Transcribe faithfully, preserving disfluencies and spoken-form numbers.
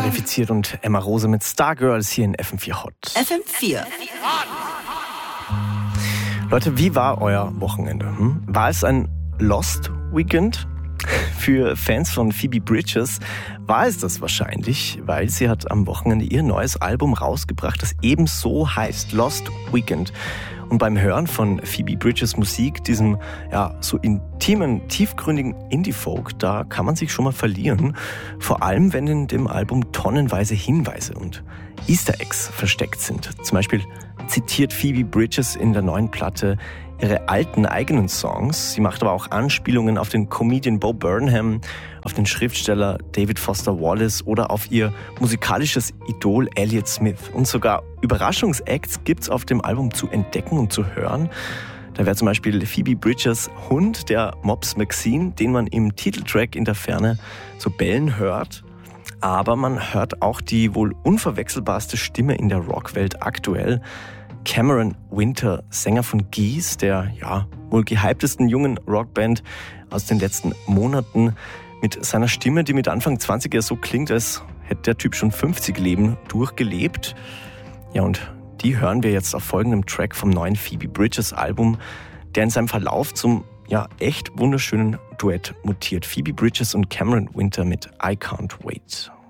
verifiziert und Emma Rose mit Stargirls hier in F M vier Hot. F M vier. Leute, wie war euer Wochenende? Hm? War es ein Lost Weekend? Für Fans von Phoebe Bridgers war es das wahrscheinlich, weil sie hat am Wochenende ihr neues Album rausgebracht, das ebenso heißt, Lost Weekend. Und beim Hören von Phoebe Bridgers Musik, diesem ja so intimen, tiefgründigen Indie-Folk, da kann man sich schon mal verlieren. Vor allem, wenn in dem Album tonnenweise Hinweise und Easter Eggs versteckt sind. Zum Beispiel zitiert Phoebe Bridgers in der neuen Platte ihre alten eigenen Songs. Sie macht aber auch Anspielungen auf den Comedian Bo Burnham, auf den Schriftsteller David Foster Wallace oder auf ihr musikalisches Idol Elliott Smith. Und sogar Überraschungsacts gibt's auf dem Album zu entdecken und zu hören. Da wäre zum Beispiel Phoebe Bridgers Hund, der Mops Maxine, den man im Titeltrack in der Ferne so bellen hört. Aber man hört auch die wohl unverwechselbarste Stimme in der Rockwelt aktuell. Cameron Winter, Sänger von Geese, der ja wohl gehyptesten jungen Rockband aus den letzten Monaten, mit seiner Stimme, die mit Anfang zwanzig ja so klingt, als hätte der Typ schon fünfzig Leben durchgelebt. Ja, und die hören wir jetzt auf folgendem Track vom neuen Phoebe Bridgers Album, der in seinem Verlauf zum ja echt wunderschönen Duett mutiert. Phoebe Bridgers und Cameron Winter mit I Can't Wait.